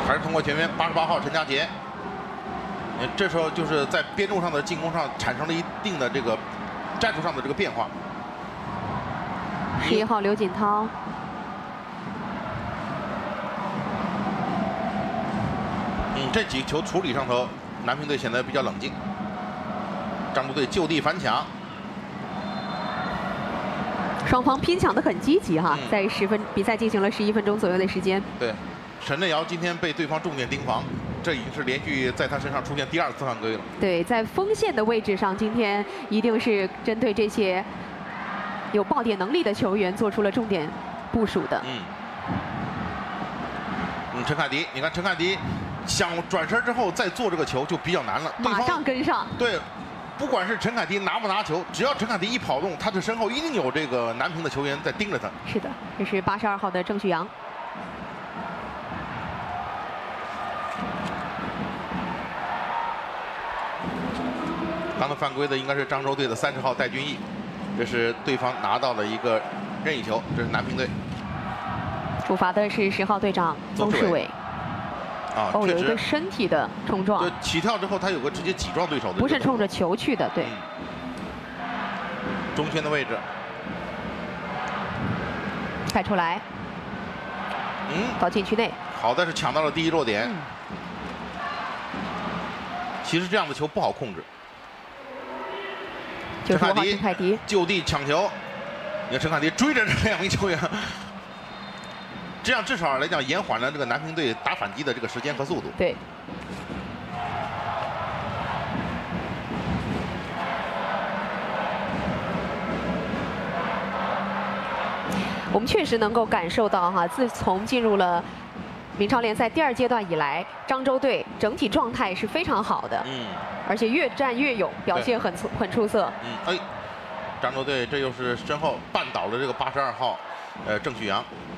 还是通过前面88号陈家杰。这时候就是在边路上的进攻上产生了一定的这个战术上的这个变化。 11号刘锦涛。 这几球处理上头，南平队显得比较冷静。漳州队就地反抢。 双方拼抢得很积极哈，在比赛进行了11分钟左右的时间。 对，陈振尧今天被对方重点盯防，这已经是连续在他身上出现第2次犯规了。对， 在锋线的位置上，今天一定是针对这些有爆点能力的球员做出了重点部署的。 陈凯迪，你看陈凯迪想转身之后再做这个球就比较难了， 马上跟上。 对。 不管是陈凯迪拿不拿球，只要陈凯迪一跑动，他的身后一定有这个南平的球员在盯着他。 是的，这是82号的郑旭阳。 刚才犯规的应该是漳州队的30号戴俊毅，这是对方拿到了一个任意球，这是南平队。 主罚的是10号队长邹世伟。 有一个身体的冲撞。 就起跳之后，他有个直接挤撞对手的。 不是冲着球去的，对。 中圈的位置。 带出来。到禁区内。 好在是抢到了第一落点。其实这样的球不好控制。 陈凯迪就地抢球，你看陈凯迪追着这2名球员。 这样至少来讲延缓了这个南平队打反击的这个时间和速度。 对。我们确实能够感受到哈，自从进入了明朝联赛第2阶段以来，漳州队整体状态是非常好的。而且越战越勇，表现很出色。 漳州队这又是身后绊倒了这个82号，郑旭阳。